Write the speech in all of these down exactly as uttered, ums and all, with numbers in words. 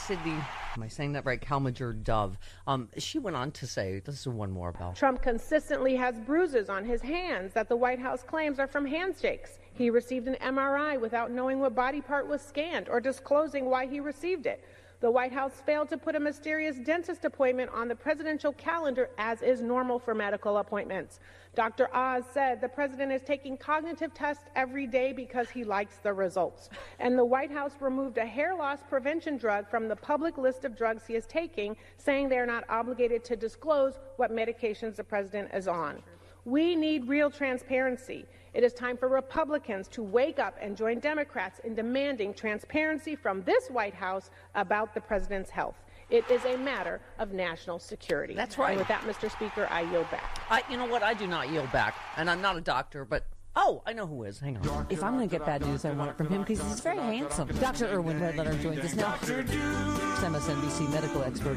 Sydney, am I saying that right? Calmager Dove. Um, she went on to say, this is one more about. Trump consistently has bruises on his hands that the White House claims are from handshakes. He received an M R I without knowing what body part was scanned or disclosing why he received it. The White House failed to put a mysterious dentist appointment on the presidential calendar, as is normal for medical appointments. Doctor Oz said the president is taking cognitive tests every day because he likes the results. And the White House removed a hair loss prevention drug from the public list of drugs he is taking, saying they are not obligated to disclose what medications the president is on. We need real transparency. It is time for Republicans to wake up and join Democrats in demanding transparency from this White House about the president's health. It is a matter of national security. That's right. And with that, Mister Speaker, I yield back. I, you know what? I do not yield back. And I'm not a doctor, but... Oh, I know who is. Hang on. If I'm going to get bad news, I want it from him because he's very handsome. Doctor Irwin Redletter joins us now. M S N B C medical expert.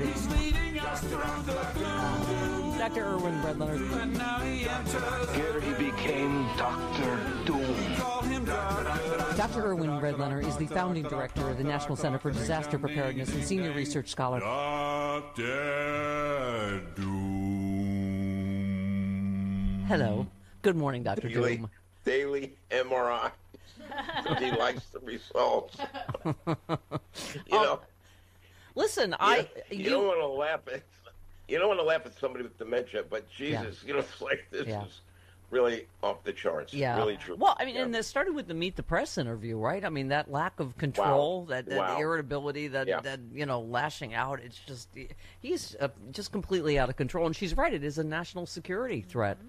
Uh, Doctor Irwin Redletter. Here he became Doctor Doom. Doctor Irwin Redletter is the founding director of the National Center for Disaster Preparedness and senior research scholar. Doctor Doom. Hello. Good morning, Doctor Daily, Doom. daily M R I. He likes the results. you know. Um, listen, you I know, you, you, don't want to laugh at you don't want to laugh at somebody with dementia, but Jesus, Yeah. you know, it's like this Yeah. is really off the charts. Yeah. Really true. Well, I mean, yeah. and it started with the Meet the Press interview, right? I mean, that lack of control, Wow. that, that Wow. irritability, that, Yeah. that, you know, lashing out. It's just, he's uh, just completely out of control. And she's right. It is a national security threat.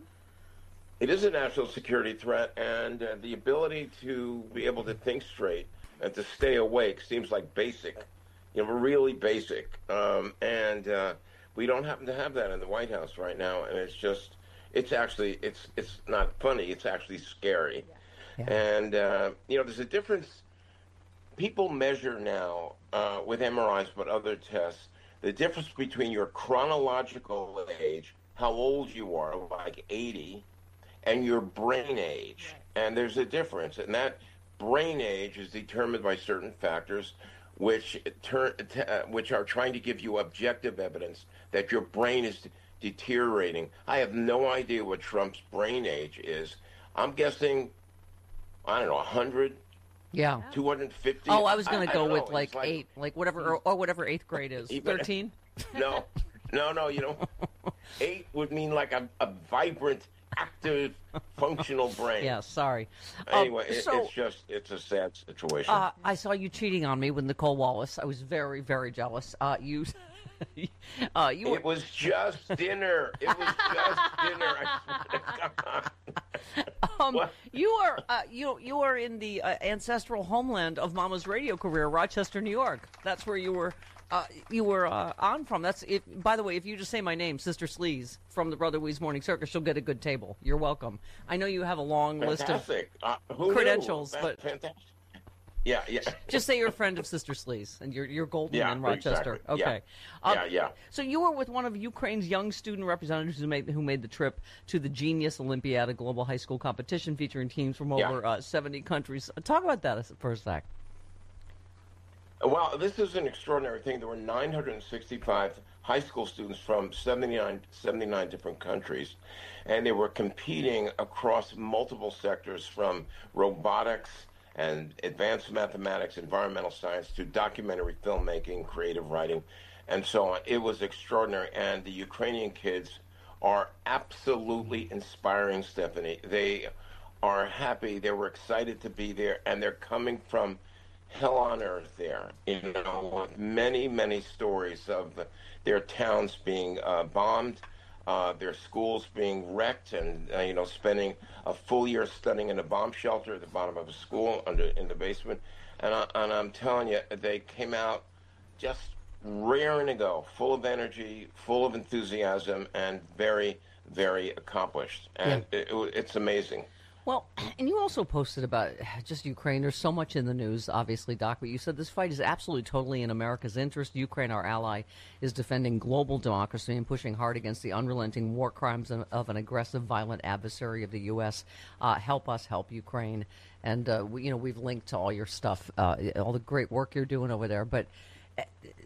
It is a national security threat, and uh, the ability to be able to think straight and to stay awake seems like basic, you know, really basic. Um, and uh, we don't happen to have that in the White House right now, and it's just, it's actually, it's it's not funny. It's actually scary. Yeah. And uh, you know, there's a difference. People measure now uh, with M R Is, but other tests, the difference between your chronological age, how old you are, like eighty. And your brain age. And there's a difference. And that brain age is determined by certain factors which turn, uh, which are trying to give you objective evidence that your brain is deteriorating. I have no idea what Trump's brain age is. I'm guessing, I don't know, one hundred? Yeah. two hundred fifty? Oh, I was going I- to I go don't with know. like, It's like eight, like whatever, or, or whatever eighth grade is. Even- thirteen? No, no, no, you know, eight would mean like a, a vibrant, active, functional brain. Yeah, sorry. Um, Anyway, it, so, it's just, it's a sad situation. Uh, I saw you cheating on me with Nicole Wallace. I was very, very jealous. Uh, you, uh, you. Were... It was just dinner. It was just dinner. I swear to God. Um, What? you are, uh, you, you are in the uh, ancestral homeland of Mama's radio career, Rochester, New York. That's where you were. Uh, you were uh, on from. That's if. By the way, if you just say my name, Sister Sleaze from the Brother Wease Morning Circus, you'll get a good table. You're welcome. I know you have a long Fantastic. list of uh, who credentials, knew? but Fantastic. Yeah, yeah. just say you're a friend of Sister Sleaze, and you're you're golden Yeah, in Rochester. exactly. Okay. Yeah. Um, Yeah, yeah. So you were with one of Ukraine's young student representatives who made who made the trip to the Genius Olympiad, a global high school competition featuring teams from Yeah. over uh, seventy countries. Talk about that for a sec. Well, this is an extraordinary thing. There were nine hundred sixty-five high school students from seventy-nine, seventy-nine different countries, and they were competing across multiple sectors from robotics and advanced mathematics, environmental science, to documentary filmmaking, creative writing, and so on. It was extraordinary, and the Ukrainian kids are absolutely inspiring, Stephanie. They are happy. They were excited to be there, and they're coming from hell on earth there, you know, with many, many stories of the, their towns being uh, bombed, uh, their schools being wrecked, and, uh, you know, spending a full year studying in a bomb shelter at the bottom of a school under in the basement. And, I, and I'm telling you, they came out just raring to go, full of energy, full of enthusiasm, and very, very accomplished. And Yeah. it, it, it's amazing. Well, and you also posted about just Ukraine. There's so much in the news, obviously, Doc, but you said this fight is absolutely totally in America's interest. Ukraine, our ally, is defending global democracy and pushing hard against the unrelenting war crimes of, of an aggressive, violent adversary of the U S. Uh, help us help Ukraine. And, uh, we, you know, we've linked to all your stuff, uh, all the great work you're doing over there. But uh,